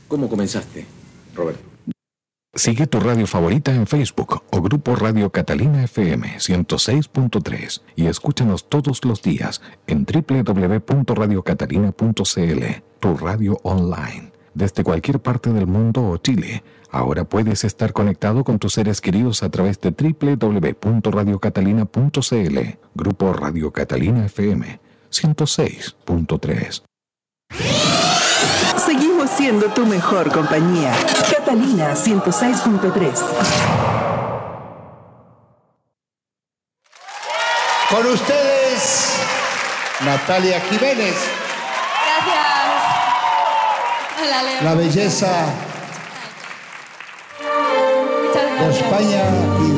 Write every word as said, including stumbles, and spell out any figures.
¿Cómo comenzaste, Roberto? Sigue tu radio favorita en Facebook o Grupo Radio Catalina F M ciento seis punto tres y escúchanos todos los días en doble u doble u doble u punto radio catalina punto c l, tu radio online. Desde cualquier parte del mundo o Chile, ahora puedes estar conectado con tus seres queridos a través de doble u doble u doble u punto radio catalina punto c l. Grupo Radio Catalina F M ciento seis punto tres. Seguimos siendo tu mejor compañía. Catalina ciento seis punto tres. Con ustedes, Natalia Jiménez. Gracias. Hola, Leo. La belleza Muchas de gracias. España y